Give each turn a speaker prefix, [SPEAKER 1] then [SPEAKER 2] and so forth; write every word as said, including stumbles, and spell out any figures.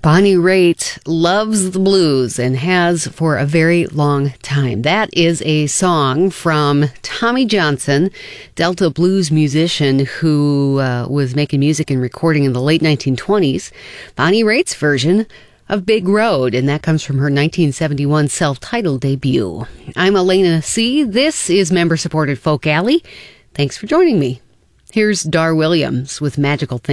[SPEAKER 1] Bonnie Raitt loves the blues and has for a very long time. That is a song from Tommy Johnson, Delta blues musician who uh, was making music and recording in the late nineteen twenties. Bonnie Raitt's version of Big Road, and that comes from her nineteen seventy-one self-titled debut. I'm Elena C. This is member-supported Folk Alley. Thanks for joining me. Here's Dar Williams with Magical Things.